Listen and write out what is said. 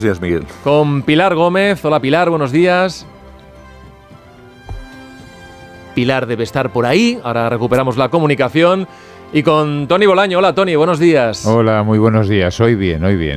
Buenos días, Miguel. Con Pilar Gómez. Hola, Pilar, buenos días. Pilar debe estar por ahí. Ahora recuperamos la comunicación. Y con Tony Bolaño. Hola, Tony, buenos días. Hola, muy buenos días. Hoy bien, hoy bien.